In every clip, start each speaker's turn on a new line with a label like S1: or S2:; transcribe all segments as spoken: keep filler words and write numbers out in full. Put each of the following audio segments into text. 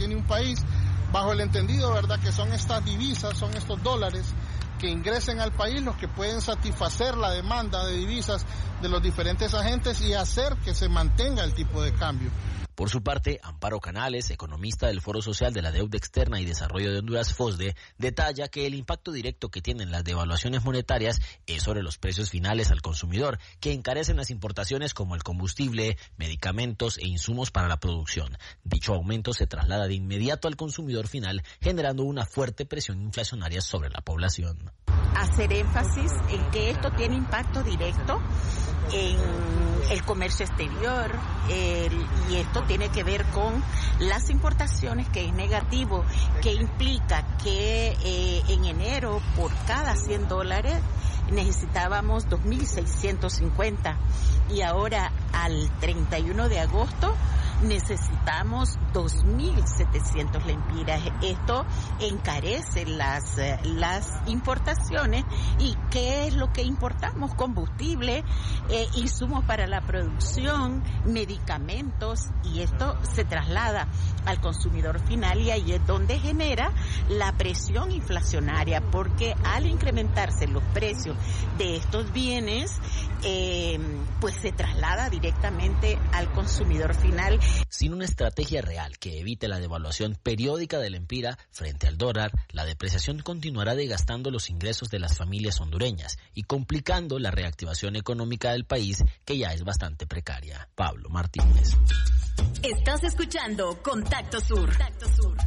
S1: tiene un país, bajo el entendido, ¿verdad?, que son estas divisas, son estos dólares que ingresen al país los que pueden satisfacer la demanda de divisas de los diferentes agentes y hacer que se mantenga el tipo de cambio.
S2: Por su parte, Amparo Canales, economista del Foro Social de la Deuda Externa y Desarrollo de Honduras, FOSDE, detalla que el impacto directo que tienen las devaluaciones monetarias es sobre los precios finales al consumidor, que encarecen las importaciones como el combustible, medicamentos e insumos para la producción. Dicho aumento se traslada de inmediato al consumidor final, generando una fuerte presión inflacionaria sobre la población.
S3: Hacer énfasis en que esto tiene impacto directo en el comercio exterior, el, y esto tiene que ver con las importaciones, que es negativo, que implica que eh, en enero por cada cien dólares necesitábamos dos mil seiscientos cincuenta y ahora al treinta y uno de agosto necesitamos dos mil setecientos lempiras. Esto encarece las, las importaciones. ¿Y qué es lo que importamos? Combustible, eh, insumos para la producción, medicamentos, y esto se traslada al consumidor final y ahí es donde genera la presión inflacionaria, porque al incrementarse los precios de estos bienes, eh, pues se traslada directamente al consumidor final.
S2: Sin una estrategia real que evite la devaluación periódica del lempira frente al dólar, la depreciación continuará desgastando los ingresos de las familias hondureñas y complicando la reactivación económica del país, que ya es bastante precaria. Pablo Martínez.
S4: Estás escuchando Contacto Sur. Contacto Sur.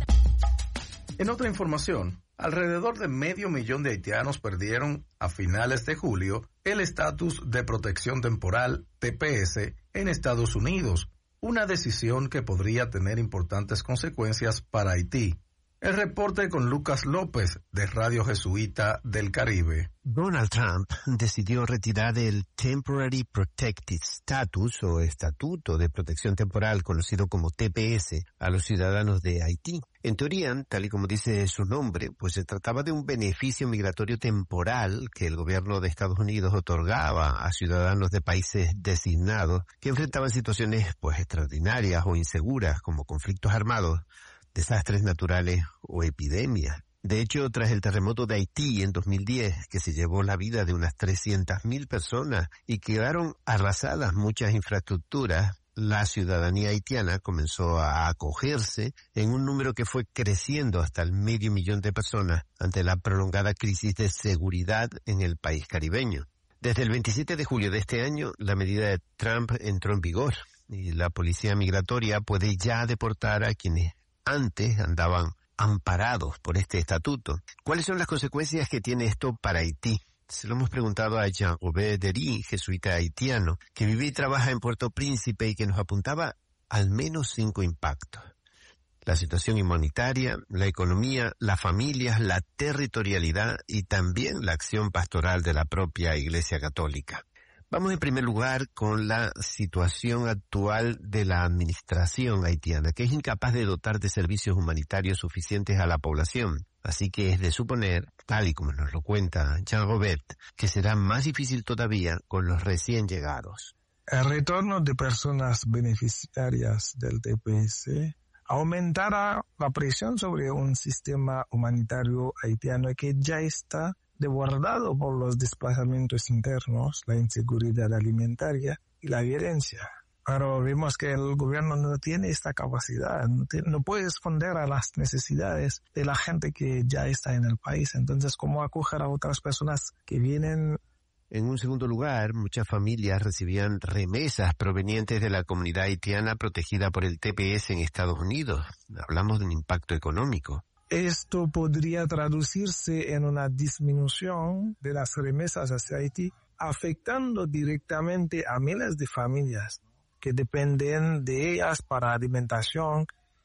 S5: En otra información, alrededor de medio millón de haitianos perdieron a finales de julio el estatus de protección temporal, T P S, en Estados Unidos, una decisión que podría tener importantes consecuencias para Haití. El reporte con Lucas López, de Radio Jesuita del Caribe.
S6: Donald Trump decidió retirar el Temporary Protected Status o Estatuto de Protección Temporal, conocido como T P S, a los ciudadanos de Haití. En teoría, tal y como dice su nombre, pues se trataba de un beneficio migratorio temporal que el gobierno de Estados Unidos otorgaba a ciudadanos de países designados que enfrentaban situaciones pues extraordinarias o inseguras, como conflictos armados, desastres naturales o epidemias. De hecho, tras el terremoto de Haití en dos mil diez, que se llevó la vida de unas trescientas mil personas y quedaron arrasadas muchas infraestructuras, la ciudadanía haitiana comenzó a acogerse en un número que fue creciendo hasta el medio millón de personas ante la prolongada crisis de seguridad en el país caribeño. Desde el veintisiete de julio de este año, la medida de Trump entró en vigor y la policía migratoria puede ya deportar a quienes antes andaban amparados por este estatuto. ¿Cuáles son las consecuencias que tiene esto para Haití? Se lo hemos preguntado a Jean-Robert Dery, jesuita haitiano, que vive y trabaja en Puerto Príncipe y que nos apuntaba al menos cinco impactos. La situación humanitaria, la economía, las familias, la territorialidad y también la acción pastoral de la propia Iglesia Católica. Vamos en primer lugar con la situación actual de la administración haitiana, que es incapaz de dotar de servicios humanitarios suficientes a la población. Así que es de suponer, tal y como nos lo cuenta Jean-Robert, que será más difícil todavía con los recién llegados.
S7: El retorno de personas beneficiarias del T P S aumentará la presión sobre un sistema humanitario haitiano que ya está desbordado por los desplazamientos internos, la inseguridad alimentaria y la violencia. Pero vemos que el gobierno no tiene esta capacidad, no, tiene, no puede responder a las necesidades de la gente que ya está en el país. Entonces, ¿cómo acoger a otras personas que vienen?
S6: En un segundo lugar, muchas familias recibían remesas provenientes de la comunidad haitiana protegida por el T P S en Estados Unidos. Hablamos de un impacto económico.
S7: Esto podría traducirse en una disminución de las remesas hacia Haití, afectando directamente a miles de familias que dependen de ellas para alimentación,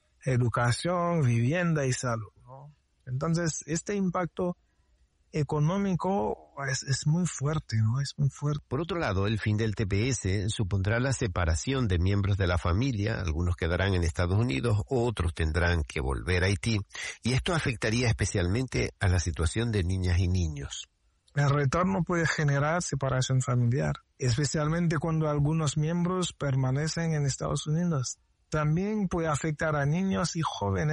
S7: educación, vivienda y salud, ¿no? Entonces, este impacto económico es, es muy fuerte, ¿no? Es muy fuerte.
S6: Por otro lado, el fin del T P S supondrá la separación de miembros de la familia. Algunos quedarán en Estados Unidos, otros tendrán que volver a Haití. Y esto afectaría especialmente a la situación de niñas y niños.
S7: El retorno puede generar separación familiar, especialmente cuando algunos miembros permanecen en Estados Unidos. También puede afectar a niños y jóvenes